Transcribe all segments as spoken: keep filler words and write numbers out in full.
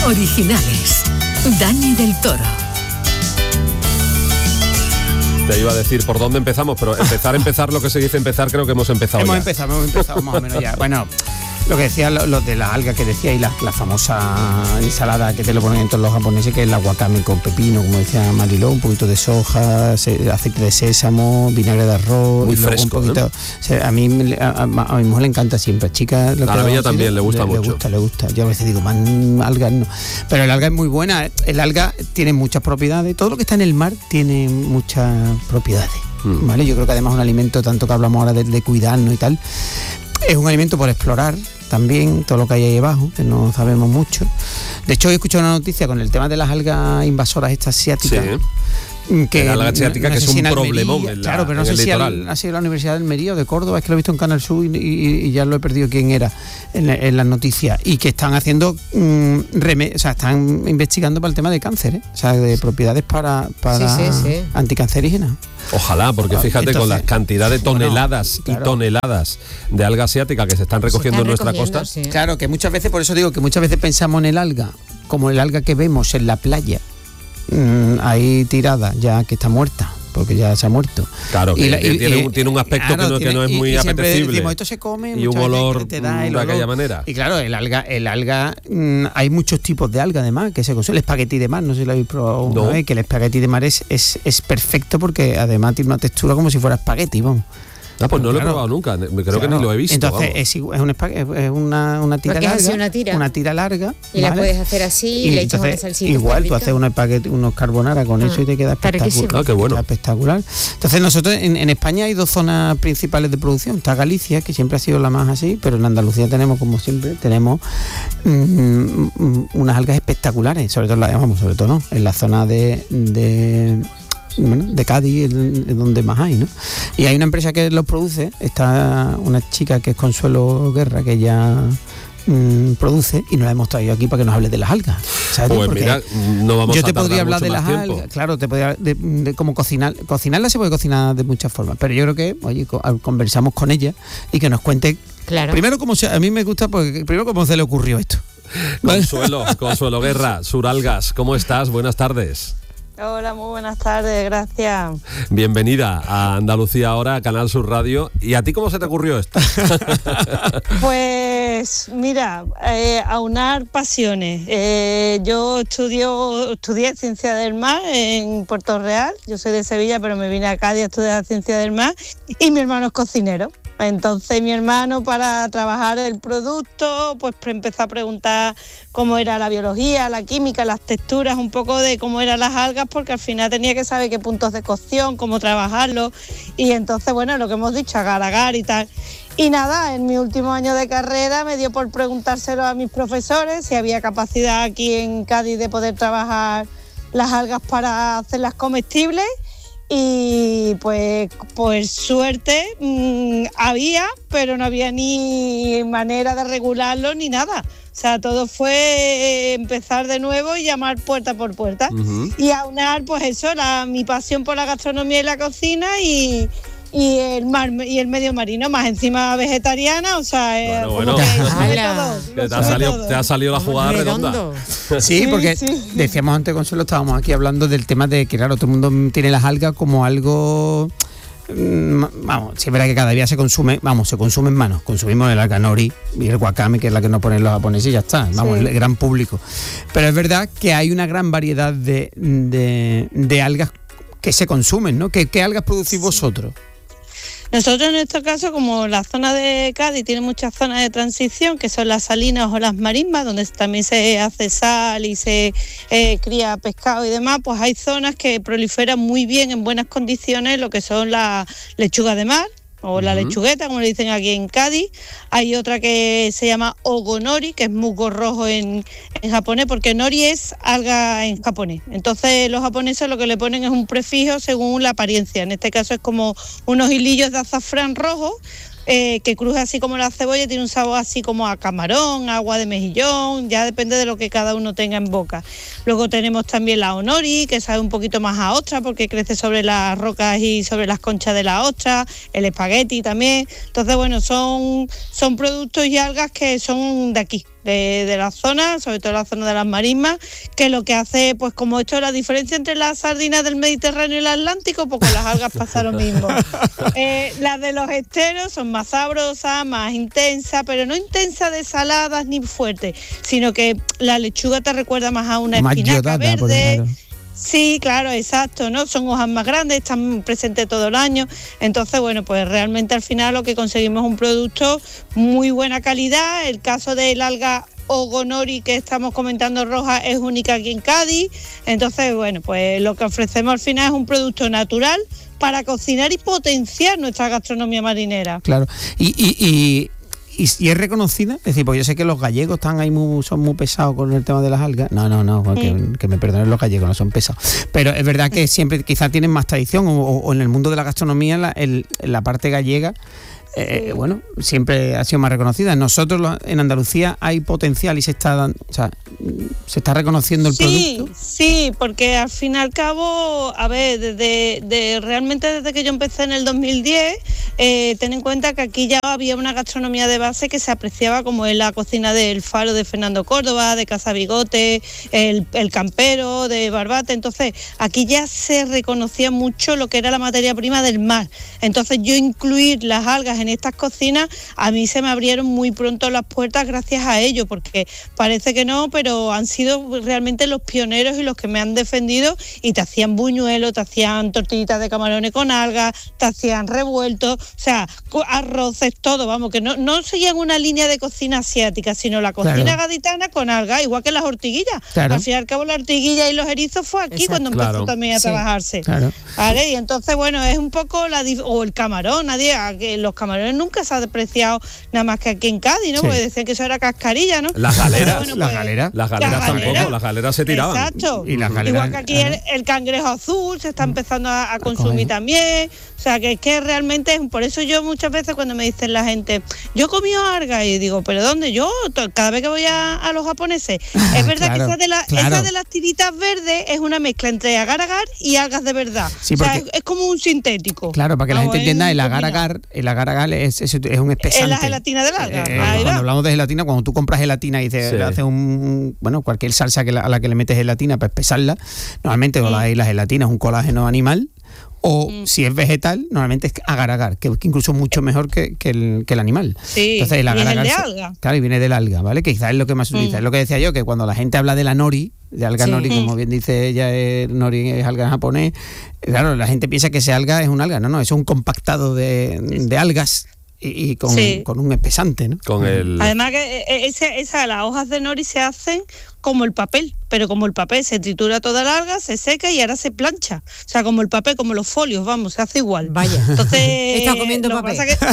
Originales. Dani del Toro. Te iba a decir por dónde empezamos, pero empezar, empezar, lo que se dice empezar, creo que hemos empezado Hemos ya. empezado, hemos empezado más o menos ya. Bueno, lo que decía, lo, lo de las algas que decía y la, la famosa ensalada que te lo ponen en todos los japoneses, que es la wakame con pepino, como decía Mariló, un poquito de soja, se, aceite de sésamo, vinagre de arroz. Muy y luego fresco, un poquito, ¿no? O sea, a mí, a, a, a mi mujer le encanta siempre, chica. Lo A que la mía hago, también sí, le gusta mucho. Le gusta, le gusta. Yo a veces digo, man, algas no. Pero el alga es muy buena. El alga tiene muchas propiedades. Todo lo que está en el mar tiene muchas propiedades. Mm. ¿Vale? Yo creo que además es un alimento, tanto que hablamos ahora de, de cuidarnos y tal, es un alimento por explorar también, todo lo que hay ahí abajo, que no sabemos mucho. De hecho, hoy he escuchado una noticia con el tema de las algas invasoras estas asiáticas. Sí. Que la alga asiática, no, no que es un problemón en la, claro, pero no sé si al, ha sido la Universidad del Almería o de Córdoba, es que lo he visto en Canal Sur y, y, y ya lo he perdido quién era en, en las noticias, y que están haciendo mmm, reme, o sea, están investigando para el tema de cáncer, ¿eh? O sea, de propiedades para, para sí, sí, sí. anticancerígenas. Ojalá, porque fíjate, entonces, con la cantidad de toneladas bueno, claro. y toneladas de alga asiática que se están recogiendo se están en nuestra costa. Sí. Claro, que muchas veces, por eso digo que muchas veces pensamos en el alga como el alga que vemos en la playa, mmm, ahí tirada, ya que está muerta, porque ya se ha muerto. Claro, que y la, y, tiene, y, tiene un aspecto claro, que, no, tiene, que no es muy y, y apetecible. Decimos, esto se come, y un olor te da el de olor. aquella manera. Y claro, el alga, el alga mmm, hay muchos tipos de alga además que se consume. El espagueti de mar, no sé si lo habéis probado no. una vez, que el espagueti de mar es, es, es perfecto porque además tiene una textura como si fuera espagueti, vamos. Ah, pues no claro. lo he probado nunca, creo claro. que ni lo he visto. Entonces es, es, un es una, una tira porque larga, es una tira. una tira larga. Y ¿vale? La puedes hacer así y, y le echas una salsita. Igual, tú haces unos espaguetis, unos carbonara con ah, eso y te queda espectacular. Ah, qué bueno. espectacular. Entonces nosotros en, en España hay dos zonas principales de producción. Está Galicia, que siempre ha sido la más así, pero en Andalucía tenemos, como siempre, tenemos mmm, unas algas espectaculares, sobre todo, la, vamos, sobre todo no, en la zona de... de Bueno, de Cádiz, es donde más hay, ¿no? Y hay una empresa que los produce, está una chica que es Consuelo Guerra, que ya mmm, produce, y nos la hemos traído aquí para que nos hable de las algas, ¿sabes? Pues porque mira, no vamos yo a te podría hablar de las tiempo. algas, claro, te podría de, de cómo cocinar, cocinarlas se puede cocinar de muchas formas, pero yo creo que, oye, conversamos con ella y que nos cuente, claro. primero cómo se, a mí me gusta, porque primero cómo se le ocurrió esto. Consuelo, Consuelo Guerra, Suralgas, ¿cómo estás? Buenas tardes. Hola, muy buenas tardes, gracias. Bienvenida a Andalucía Ahora, a Canal Sur Radio. ¿Y a ti cómo se te ocurrió esto? Pues mira, eh, aunar pasiones. Eh, yo estudio, estudié Ciencia del Mar en Puerto Real. Yo soy de Sevilla, pero me vine a Cádiz a estudiar Ciencia del Mar. Y mi hermano es cocinero. Entonces mi hermano, para trabajar el producto, pues empezó a preguntar cómo era la biología, la química, las texturas, un poco de cómo eran las algas, porque al final tenía que saber qué puntos de cocción, cómo trabajarlo, y entonces, bueno, lo que hemos dicho, agar, agar y tal. Y nada, en mi último año de carrera me dio por preguntárselo a mis profesores si había capacidad aquí en Cádiz de poder trabajar las algas para hacerlas comestibles. Y pues por suerte mmm, había, pero no había ni manera de regularlo ni nada. O sea, todo fue empezar de nuevo y llamar puerta por puerta. Uh-huh. Y aunar, pues eso, la, mi pasión por la gastronomía y la cocina y... y el mar y el medio marino, más encima vegetariana, o sea, bueno, bueno. Que te, te, ha salido, te ha salido la jugada redonda. Sí, porque sí, sí. decíamos antes, Consuelo, estábamos aquí hablando del tema de que, claro, todo el mundo tiene las algas como algo... Vamos, sí es verdad que cada día se consume, vamos, se consume en manos, consumimos el alga nori y el wakame, que es la que nos ponen los japoneses y ya está, vamos, sí. el gran público. Pero es verdad que hay una gran variedad de, de, de algas que se consumen, ¿no? ¿Qué, qué algas producís vosotros? Nosotros en nuestro caso, como la zona de Cádiz tiene muchas zonas de transición, que son las salinas o las marismas, donde también se hace sal y se eh, cría pescado y demás, pues hay zonas que proliferan muy bien en buenas condiciones lo que son las lechugas de mar, o la uh-huh. lechugueta, como le dicen aquí en Cádiz. Hay otra que se llama ogonori, que es musgo rojo en, en japonés, porque nori es alga en japonés. Entonces los japoneses lo que le ponen es un prefijo según la apariencia. En este caso es como unos hilillos de azafrán rojo, eh, que cruje así como la cebolla y tiene un sabor así como a camarón, agua de mejillón, ya depende de lo que cada uno tenga en boca. Luego tenemos también la onori, que sabe un poquito más a ostra porque crece sobre las rocas y sobre las conchas de la ostra, el espagueti también. Entonces, bueno, son, son productos y algas que son de aquí, de, de la zona, sobre todo la zona de las marismas, que lo que hace, pues como esto, la diferencia entre las sardinas del Mediterráneo y el Atlántico, pues con las algas pasa lo mismo. Eh, las de los esteros son más sabrosas, más intensas, pero no intensas de saladas ni fuertes, sino que la lechuga te recuerda más a una más espinaca yodada, verde. Sí, claro, exacto, ¿no? Son hojas más grandes, están presentes todo el año. Entonces, bueno, pues realmente al final lo que conseguimos es un producto muy buena calidad. El caso del alga Ogonori que estamos comentando roja es única aquí en Cádiz. Entonces, bueno, pues lo que ofrecemos al final es un producto natural para cocinar y potenciar nuestra gastronomía marinera. Claro, y... y, y... ¿Y, ¿Y es reconocida? Es decir, pues yo sé que los gallegos están ahí muy, son muy pesados con el tema de las algas. No, no, no, que, mm. que me perdonen los gallegos, no son pesados. Pero es verdad que siempre quizás tienen más tradición, o, o en el mundo de la gastronomía, la, el, la parte gallega, eh, bueno, siempre ha sido más reconocida. Nosotros en Andalucía hay potencial y se está, o sea, se está reconociendo el sí, producto. Sí, porque al fin y al cabo, a ver, desde de, realmente desde que yo empecé en el dos mil diez, eh, ten en cuenta que aquí ya había una gastronomía de base que se apreciaba, como es la cocina del Faro de Fernando Córdoba, de Casa Bigote, el, el Campero, de Barbate. Entonces, aquí ya se reconocía mucho lo que era la materia prima del mar. Entonces, yo incluir las algas en estas cocinas, a mí se me abrieron muy pronto las puertas gracias a ello, porque parece que no, pero han sido realmente los pioneros y los que me han defendido, y te hacían buñuelos, te hacían tortillitas de camarones con algas, te hacían revueltos, o sea, arroces, todo, vamos, que no, no seguían una línea de cocina asiática, sino la cocina claro. gaditana con algas, igual que las ortiguillas. Claro. Al fin y al cabo, la ortiguilla y los erizos fue aquí Exacto. cuando empezó claro. también a sí. trabajarse. Claro. ¿Vale? Y entonces, bueno, es un poco la... o el camarón, nadie, que los camarones nunca se ha despreciado nada más que aquí en Cádiz, ¿no? Sí. Porque decían que eso era cascarilla, ¿no? Las galeras, bueno, pues, las galeras, las galeras las tampoco, galeras. las galeras se tiraban. Exacto. Y las galeras, igual que aquí el, el cangrejo azul se está empezando a, a consumir también. O sea, que es que realmente es, por eso yo muchas veces cuando me dicen la gente, yo he comido algas, y digo, ¿pero dónde? Yo, cada vez que voy a, a los japoneses, es verdad claro, que esa de, la, claro. esa de las tiritas verdes es una mezcla entre agar-agar y algas de verdad. Sí, o sea, es, es como un sintético. Claro, para que la gente entienda, el agar-agar, el agar-agar es, es, es un espesante. Es la gelatina del alga. Eh, Ahí cuando va. hablamos de gelatina, cuando tú compras gelatina y te sí. haces un, bueno, cualquier salsa que la, a la que le metes gelatina para espesarla, normalmente mm. la, la gelatina es un colágeno animal. O mm. si es vegetal, normalmente es agar-agar, que, que incluso mucho mejor que, que, el, que el animal. Sí, entonces, el agar-agar y es el de alga. Claro, y viene del alga, ¿vale? Que quizás es lo que más se utiliza. Mm. Es lo que decía yo, que cuando la gente habla de la nori, de alga sí. nori, como bien dice ella, es, nori es alga en japonés, claro, la gente piensa que ese alga es un alga. No, no, es un compactado de, de algas. Y, y con, sí. con un espesante, ¿no? Con el... Además que ese, esa, las hojas de nori se hacen como el papel, pero como el papel se tritura toda la alga, se seca y ahora se plancha. O sea, como el papel, como los folios, vamos, se hace igual. Vaya. Entonces, está comiendo lo papel. Que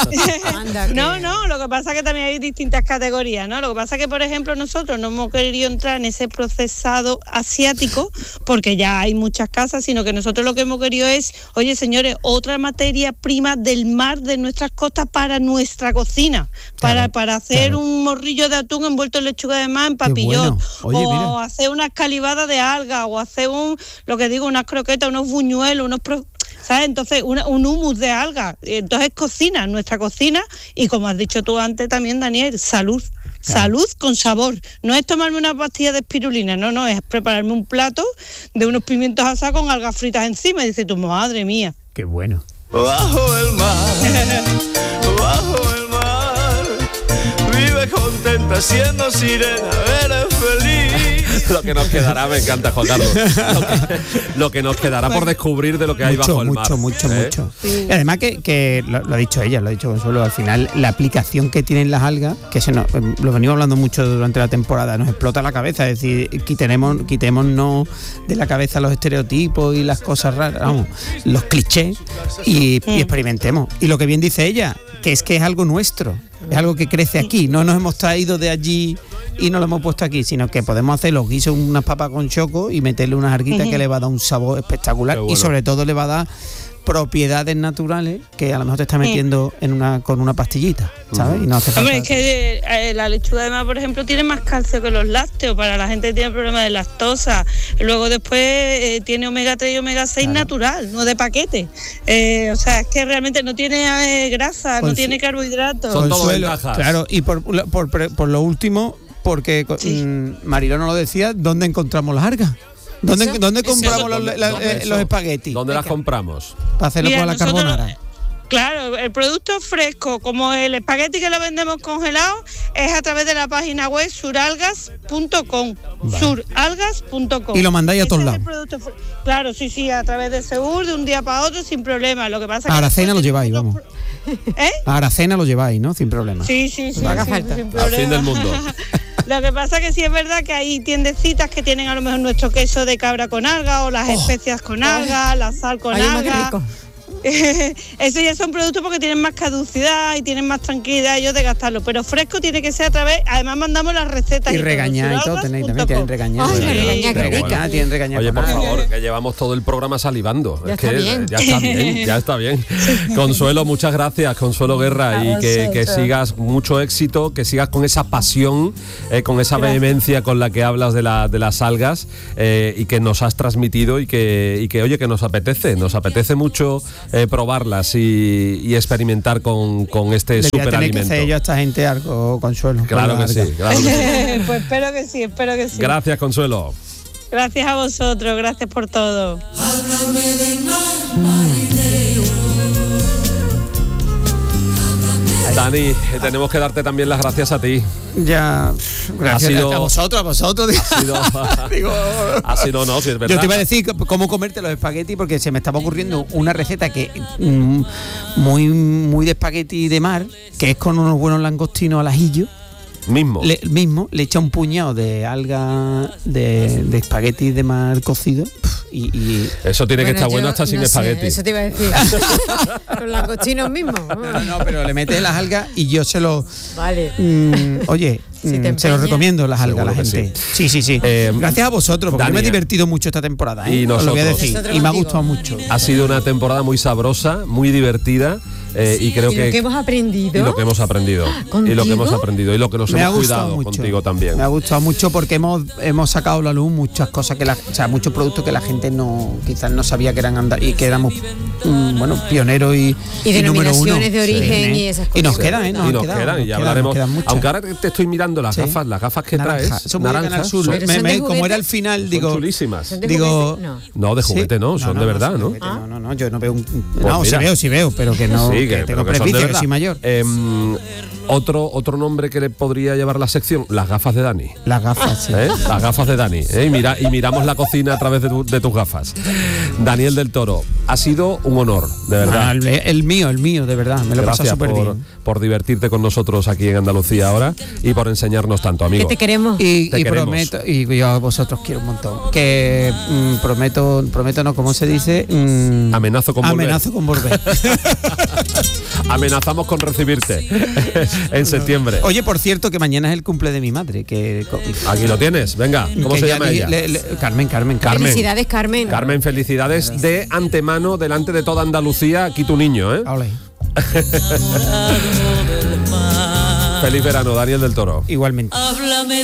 Anda, no, que... no, lo que pasa es que también hay distintas categorías, ¿no? Lo que pasa es que, por ejemplo, nosotros no hemos querido entrar en ese procesado asiático, porque ya hay muchas casas, sino que nosotros lo que hemos querido es, oye, señores, otra materia prima del mar, de nuestras costas, para nuestra cocina, para, claro, para hacer claro. un morrillo de atún envuelto en lechuga de mar, en papillón. Oye, o mira. hacer una escalivada de alga, o hacer un, lo que digo, unas croquetas, unos buñuelos, unos pro, ¿sabes? Entonces, una, un hummus de alga. Entonces, cocina, nuestra cocina, y como has dicho tú antes también, Daniel, salud. Claro. Salud con sabor. No es tomarme una pastilla de espirulina, no, no, es prepararme un plato de unos pimientos asados con algas fritas encima. Y dice tu madre mía. Qué bueno. Bajo el mar, bajo el mar, vive contenta siendo sirena, eres feliz. Lo que nos quedará, me encanta, Juan Carlos, lo que, lo que nos quedará por descubrir de lo que hay mucho, bajo el mucho, mar. Mucho, mucho, ¿eh? mucho. Sí. Y además que, que lo, lo ha dicho ella, lo ha dicho Consuelo, al final la aplicación que tienen las algas, que se nos, lo venimos hablando mucho durante la temporada, nos explota la cabeza, es decir, quitemos, quitémonos de la cabeza los estereotipos y las cosas raras, vamos, los clichés, y, y experimentemos. Y lo que bien dice ella, que es que es algo nuestro, es algo que crece aquí, no nos hemos traído de allí y no lo hemos puesto aquí, sino que podemos hacer los guisos, unas papas con choco y meterle unas arguitas uh-huh. que le va a dar un sabor espectacular. Bueno. Y sobre todo le va a dar propiedades naturales que a lo mejor te está metiendo en una con una pastillita, ¿sabes? Uh-huh. Y no hace falta. Hombre, es que eh, la lechuga de mar, por ejemplo, tiene más calcio que los lácteos para la gente que tiene problemas de lactosa. Luego después eh, tiene omega tres y omega seis claro. natural, no de paquete. Eh, o sea, es que realmente no tiene eh, grasa, Consu- no tiene carbohidratos. Son todo ventajas. Claro, y por, por, por, por lo último, porque sí. mmm, Mariló nos lo decía, ¿dónde encontramos las algas? ¿Dónde, ¿Eso? ¿dónde compramos ¿Eso? los, ¿Dónde, la, dónde eh, los espaguetis? ¿Dónde las compramos? Para hacerlo Mira, con la nosotros- carbonara. Claro, el producto fresco, como el espagueti que lo vendemos congelado, es a través de la página web suralgas punto com. Vale. suralgas punto com. Y lo mandáis a Ese todos es lados. el producto fre- Claro, sí, sí, a través de Segur, de un día para otro, sin problema. Lo que pasa es A que Aracena lo después lleváis, tenemos vamos. otros pro- ¿Eh? A Aracena lo lleváis, ¿no? Sin problema. Sí, sí, sí. haga sí, falta. sin Al problema. fin del mundo. Lo que pasa que sí es verdad que hay tiendecitas que tienen a lo mejor nuestro queso de cabra con alga o las especias con alga, la sal con Ay, más alga. rico. Eso ya son productos porque tienen más caducidad y tienen más tranquilidad ellos de gastarlo, pero fresco tiene que ser a través, además mandamos las recetas Y todo, regañar y todo, tenéis también, tienen regañar. Ay, Sí, regañar, qué rico. Regañar, tienen regañar. Oye, con por algo. favor, que llevamos todo el programa salivando. Ya es está que bien. ya está bien, ya está bien. Consuelo, muchas gracias, Consuelo Guerra, y que, que sigas mucho éxito, que sigas con esa pasión, eh, con esa vehemencia con la que hablas de, la, de las algas eh, y que nos has transmitido y que, y que, oye, que nos apetece, nos apetece mucho eh, probarlas y, y experimentar con, con este Le voy a tener que superalimento. hacer yo a esta gente algo, Consuelo. Claro con la que sí, alga. claro que sí. Pues espero que sí, espero que sí. Gracias, Consuelo. Gracias a vosotros, gracias por todo. Dani, eh, tenemos que darte también las gracias a ti. Ya, gracias Ha sido- a vosotros, a vosotros. Ha sido, Digo, ha sido no, si es verdad. yo te iba a decir c- cómo comerte los espaguetis porque se me estaba ocurriendo una receta que mm, muy muy de espagueti de mar, que es con unos buenos langostinos al ajillo. Mismo. Le, mismo le echa un puñado de alga de, de espagueti de mar cocido pf, y, y Eso tiene que estar yo bueno hasta sin no sé, espagueti. eso te iba a decir. Los langostinos mismos. no, no, pero le metes las algas y yo se lo Vale. mm, oye Si mm, te se lo empeñas. recomiendo las algas a la Seguro que gente. Sí, sí, sí. Eh, Gracias a vosotros porque Dani, me he divertido mucho esta temporada. ¿eh? y Os lo voy a nosotros. decir Nosotros y me ha contigo. gustado mucho. Ha sido una temporada muy sabrosa, muy divertida eh, y creo ¿Y que, lo que hemos aprendido? y lo que hemos aprendido y lo que hemos ¿Contigo? aprendido y lo que nos Me ha hemos gustado cuidado mucho. contigo también. Me ha gustado mucho porque hemos hemos sacado a la luz muchas cosas que la, o sea, muchos productos que la gente no quizás no sabía que eran andar y que éramos mm, bueno, pioneros y, Y número uno. denominaciones de origen ¿eh? y esas Y nos cosas. quedan, ¿eh? Nos y han nos quedado, quedan, y nos ya quedan, hablaremos. nos quedan muchas. Aunque ahora te estoy mirando las Sí. gafas, las gafas que Naranja. traes, Son muy de naranjas, Canal Sur. son, Me- ¿Pero son me- de como era juguete? al final, son digo. chulísimas. ¿Son de Digo, juguete? No. No, de juguete no, son de verdad, son ¿no? juguete, No, no, no, yo no veo un. Pues no, sí mira. veo, sí veo, pero que no. Sí, que que, tengo pero que son de prejuicio, que verdad. soy mayor. Em, otro, otro nombre que le podría llevar la sección, las gafas de Dani. Las gafas, sí. ¿Eh? Las gafas de Dani. ¿eh? Y, mira, y miramos la cocina a través de, tu- de tus gafas. Daniel del Toro, ha sido un honor, de verdad. Ah, el, el mío, el mío, de verdad. Me lo he pasado Gracias súper por, bien. por divertirte con nosotros aquí en Andalucía ahora y por enseñarnos tanto, Que amigo. te queremos. Y, Te y queremos. prometo, y yo a vosotros quiero un montón, que mm, prometo, prometo no, ¿cómo se dice? Mm, Amenazo con volver. Amenazo con volver. Amenazamos con recibirte en septiembre. Oye, por cierto, que mañana es el cumple de mi madre, que... Aquí lo tienes, venga, ¿cómo que se ya llama le- ella? le- le- Carmen, Carmen, Carmen. Felicidades, Carmen. Carmen, felicidades de antemano delante de toda Andalucía, aquí tu niño, ¿eh? Ole. Feliz verano, Daniel del Toro. Igualmente. Háblame